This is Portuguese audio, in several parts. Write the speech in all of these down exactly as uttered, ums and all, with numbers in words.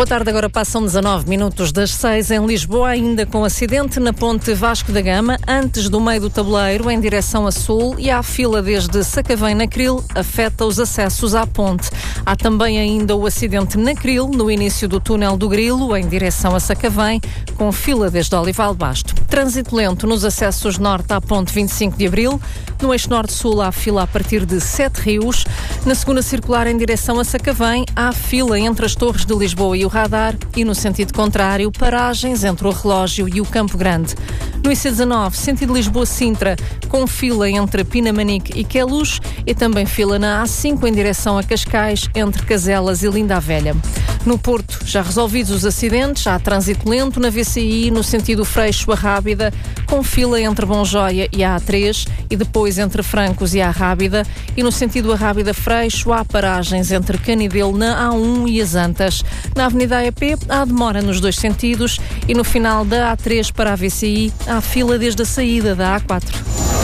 Boa tarde, agora passam dezanove minutos das seis em Lisboa, ainda com acidente na ponte Vasco da Gama, antes do meio do tabuleiro, em direção a sul, e há fila desde Sacavém na Cril, afeta os acessos à ponte. Há também ainda o acidente na Cril, no início do túnel do Grilo, em direção a Sacavém, com fila desde Olival Basto. Trânsito lento nos acessos norte à ponte vinte e cinco de Abril, no eixo norte-sul há fila a partir de Sete Rios, na segunda circular em direção a Sacavém, há fila entre as Torres de Lisboa e o Radar, e no sentido contrário, paragens entre o Relógio e o Campo Grande. No I C dezanove, sentido Lisboa-Sintra, com fila entre Pinamanique e Queluz, e também fila na A cinco em direção a Cascais, entre Caselas e Linda a Velha. No Porto, já resolvidos os acidentes, há trânsito lento na V C I, no sentido Freixo a Rábida, com fila entre Bonjoia e a A três, e depois entre Francos e a Rábida, e no sentido a Rábida-Freixo há paragens entre Canidelo na A um e as Antas. Na Avenida A E P há demora nos dois sentidos, e no final da A três para a V C I há fila desde a saída da A quatro.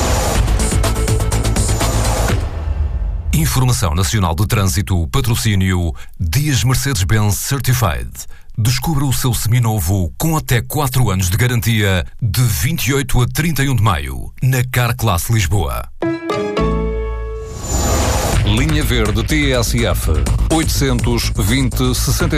Informação Nacional de Trânsito, patrocínio Dias Mercedes-Benz Certified. Descubra o seu seminovo com até quatro anos de garantia de vinte e oito a trinta e um de maio na Carclass Lisboa. Linha Verde T S F oitocentos e vinte, sessenta